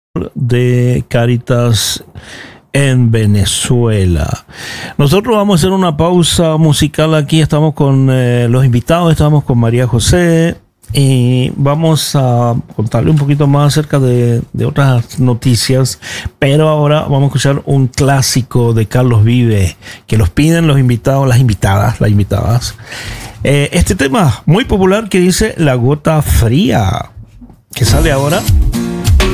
de Cáritas en Venezuela. Nosotros vamos a hacer una pausa musical aquí. Estamos con los invitados, estamos con María José y vamos a contarle un poquito más acerca de otras noticias, pero ahora vamos a escuchar un clásico de Carlos Vives que los piden los invitados, las invitadas. Este tema muy popular que dice La Gota Fría, que sale ahora.